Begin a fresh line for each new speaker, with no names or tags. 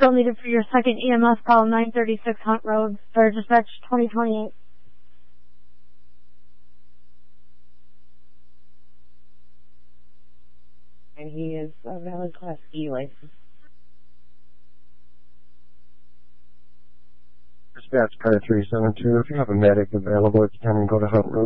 still needed for your second EMS call, 936 Hunt Road, for dispatch 2028.
And he is a valid Class E license.
Dispatch car 372, if you have a medic available, it's time to go to Hunt Road.